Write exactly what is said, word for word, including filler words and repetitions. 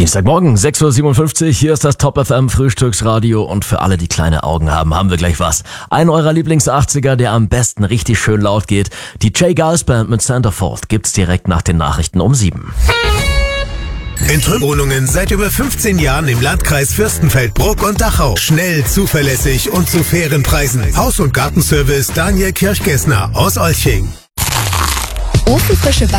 Dienstagmorgen, sechs Uhr siebenundfünfzig, hier ist das Top F M Frühstücksradio und für alle, die kleine Augen haben, haben wir gleich was. Ein eurer Lieblings-achtziger, der am besten richtig schön laut geht. Die J. Geils Band mit Centerfold gibt's direkt nach den Nachrichten um sieben. In Wohnungen seit über fünfzehn Jahren im Landkreis Fürstenfeldbruck und Dachau. Schnell, zuverlässig und zu fairen Preisen. Haus- und Gartenservice Daniel Kirchgessner aus Olching. Ofenfrische